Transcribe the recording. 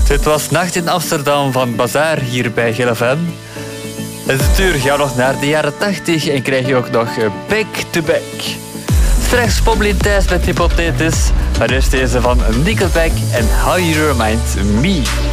Dit was Nacht in Amsterdam van Bazaar hier bij GLFM. En de tour gaat nog naar de jaren 80 en krijg je ook nog Back to Back. Straks Pommelien Thijs met Hypothetisch, maar eerst deze van Nickelback en How You Remind Me.